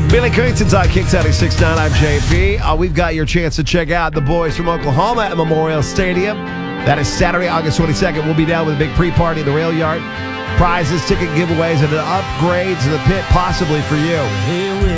Billy Cranston's on Kick 96.9. I'm JP. We've got your chance to check out the boys from Oklahoma at Memorial Stadium. That is Saturday, August 22nd. We'll be down with a big pre-party in the rail yard. Prizes, ticket giveaways, and upgrades to the pit possibly for you.